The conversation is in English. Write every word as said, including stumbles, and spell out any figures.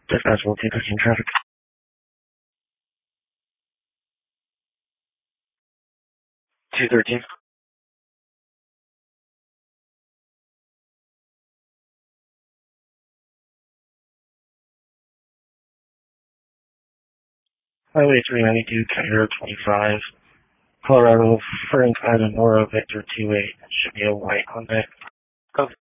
Dispatch will take in traffic. two thirteen. Highway three ninety-two, Cairo twenty-five, Colorado, Frank Item Nora, Victor two eight. Should be a white Hyundai. Go.